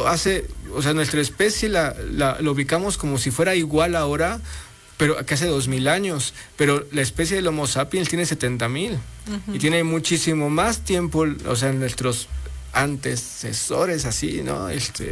o sea, nuestra especie la ubicamos como si fuera igual ahora, pero que hace 2000 años, pero la especie del Homo sapiens tiene 70,000 y tiene muchísimo más tiempo, o sea, nuestros antecesores, así, ¿no?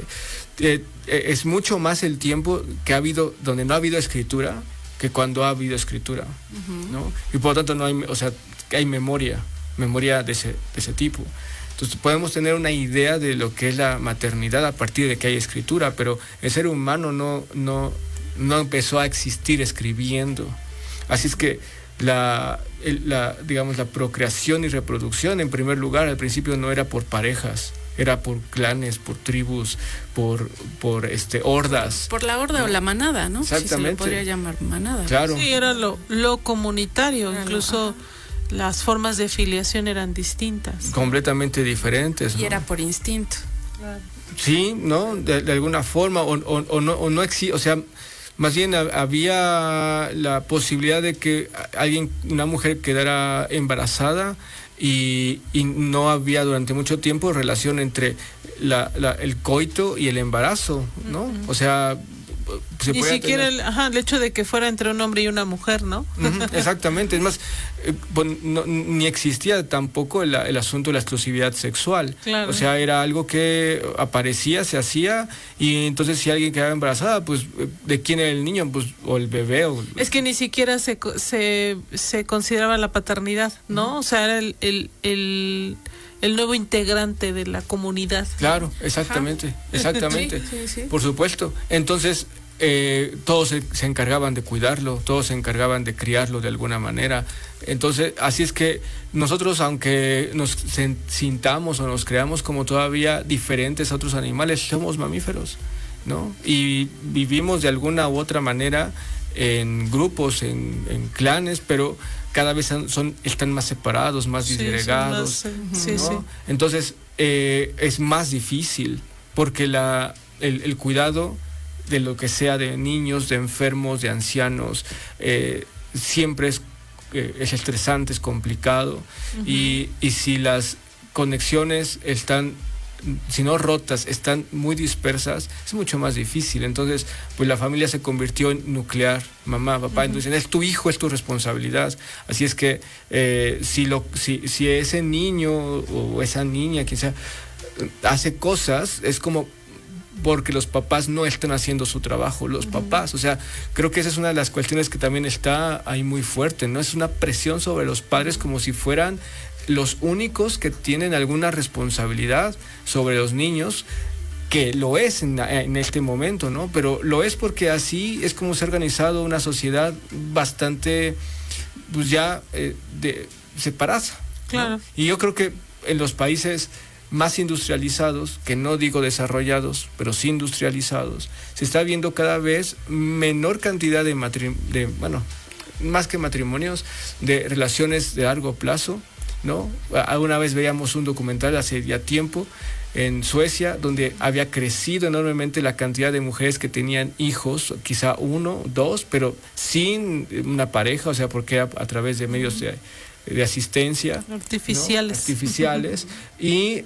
Es mucho más el tiempo que ha habido donde no ha habido escritura que cuando ha habido escritura, ¿no? Y por lo tanto no hay, o sea, que hay memoria de ese tipo. Entonces podemos tener una idea de lo que es la maternidad a partir de que hay escritura, pero el ser humano no empezó a existir escribiendo. Así es que digamos, la procreación y reproducción, en primer lugar, al principio no era por parejas, era por clanes, por tribus, por hordas. Por la horda, ¿no? O la manada, ¿no? Exactamente. Si se le podría llamar manada. Claro. Sí, era lo comunitario, era incluso las formas de filiación eran distintas. Completamente diferentes, ¿no? Y era por instinto. Claro. Sí, ¿no? De alguna forma, o no existe, o sea, más bien había la posibilidad de que una mujer quedara embarazada y no había durante mucho tiempo relación entre el coito y el embarazo, ¿no? O sea, ni siquiera el hecho de que fuera entre un hombre y una mujer, ¿no? Exactamente, es más, ni existía tampoco el asunto de la exclusividad sexual. Claro. O sea, era algo que aparecía, se hacía, y entonces si alguien quedaba embarazada, pues, ¿de quién era el niño? Pues, o el bebé. Es que ni siquiera se consideraba la paternidad, ¿no? O sea, era el nuevo integrante de la comunidad. Claro, exactamente. Sí. Por supuesto. Entonces, todos se encargaban de cuidarlo, todos se encargaban de criarlo de alguna manera. Entonces, así es que nosotros, aunque nos sintamos o nos creamos como todavía diferentes a otros animales, somos mamíferos, ¿no? Y vivimos de alguna u otra manera en grupos, en clanes, pero cada vez están más separados, más disgregados, ¿no? Entonces es más difícil porque el cuidado de lo que sea, de niños, de enfermos, de ancianos, siempre es estresante, es complicado, y si las conexiones si no rotas, están muy dispersas, es mucho más difícil. Entonces, pues la familia se convirtió en nuclear, mamá, papá, entonces es tu hijo, es tu responsabilidad. Así es que si ese niño o esa niña, quien sea, hace cosas, es como porque los papás no están haciendo su trabajo, los papás, o sea, creo que esa es una de las cuestiones que también está ahí muy fuerte, ¿no? Es una presión sobre los padres como si fueran los únicos que tienen alguna responsabilidad sobre los niños, que lo es en este momento, ¿no? Pero lo es porque así es como se ha organizado una sociedad bastante, pues ya separada, claro, ¿no? Y yo creo que en los países más industrializados, que no digo desarrollados, pero sí industrializados, se está viendo cada vez menor cantidad más que matrimonios, de relaciones de largo plazo, ¿no? Alguna vez veíamos un documental hace ya tiempo en Suecia, donde había crecido enormemente la cantidad de mujeres que tenían hijos, quizá 1, 2, pero sin una pareja, o sea, porque era a través de medios de asistencia artificiales, ¿no? Artificiales. Y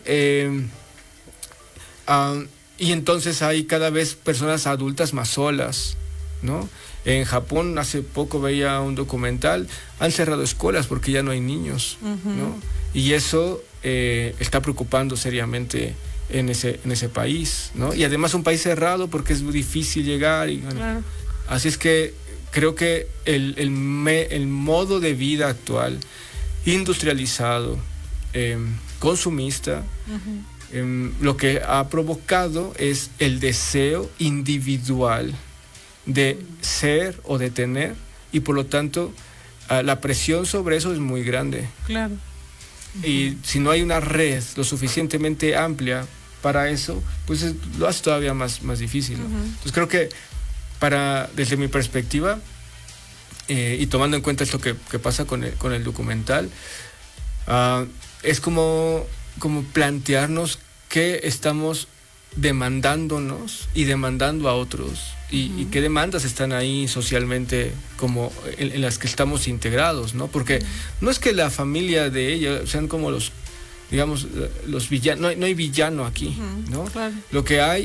entonces hay cada vez personas adultas más solas, ¿no? En Japón hace poco veía un documental, han cerrado escuelas porque ya no hay niños, ¿no? Y eso está preocupando seriamente en ese país, ¿no? Y además un país cerrado porque es muy difícil llegar y bueno, claro. Así es que creo que el modo de vida actual, industrializado, consumista, lo que ha provocado es el deseo individual de ser o de tener, y por lo tanto la presión sobre eso es muy grande. Claro. Y si no hay una red lo suficientemente amplia para eso, pues lo hace todavía más difícil, ¿no? Entonces creo que desde mi perspectiva, y tomando en cuenta esto que pasa con el documental, es como plantearnos qué estamos demandándonos y demandando a otros, y qué demandas están ahí socialmente como en las que estamos integrados, ¿no? Porque no es que la familia de ella sean como los villanos, no hay villano aquí, ¿no? Claro. Lo que hay